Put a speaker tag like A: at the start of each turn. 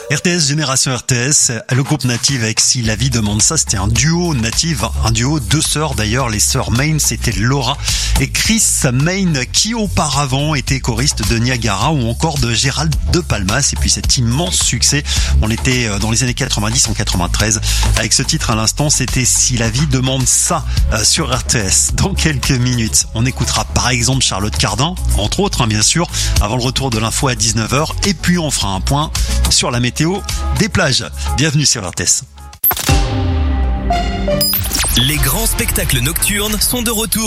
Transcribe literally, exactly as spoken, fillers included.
A: R T S, Génération R T S, le groupe Native avec Si la vie demande ça, c'était un duo Native, un duo, deux sœurs d'ailleurs, les sœurs Main, c'était Laura et Chris Main qui auparavant était choriste de Niagara ou encore de Gérald de Palmas, et puis cet immense succès, on était dans les années quatre-vingt-dix, en quatre-vingt-treize, avec ce titre à l'instant, c'était Si la vie demande ça sur R T S. Dans quelques minutes, on écoutera par exemple Charlotte Cardin, entre autres hein, bien sûr, avant le retour de l'info à dix-neuf heures, et puis on fera un point sur la météo des plages. Bienvenue sur R T S.
B: Les grands spectacles nocturnes sont de retour